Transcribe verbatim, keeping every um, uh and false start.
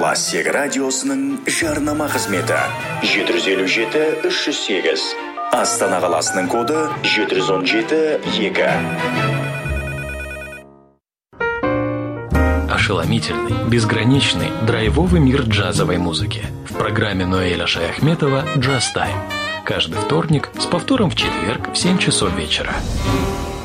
Классик радиосының жарнама қызметі жеті жүз елу жеті үш жүз сегіз. Астана қаласының коды жеті жүз он жеті екі. Ошеломительный, безграничный, драйвовый мир джазовой музыки. В программе Ноэля Шаяхметова «Джаз Тайм». Каждый вторник с повтором в четверг в семь часов вечера.